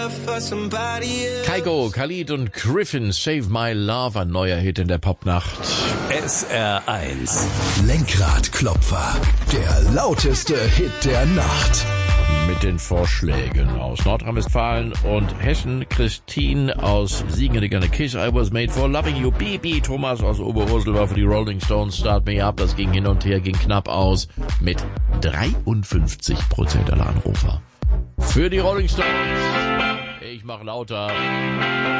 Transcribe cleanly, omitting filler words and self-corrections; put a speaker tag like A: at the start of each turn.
A: Kygo, Khalid und Griffin, Save My Love, ein neuer Hit in der Popnacht.
B: SR1
C: Lenkradklopfer, der lauteste Hit der Nacht.
A: Mit den Vorschlägen aus Nordrhein-Westfalen und Hessen. Christine aus Siegen, gerne Kiss, I Was Made For Loving You. Bibi, Thomas aus Oberursel war für die Rolling Stones, Start Me Up. Das ging hin und her, ging knapp aus mit 53% aller Anrufer. Für die Rolling Stones. Ich mach lauter.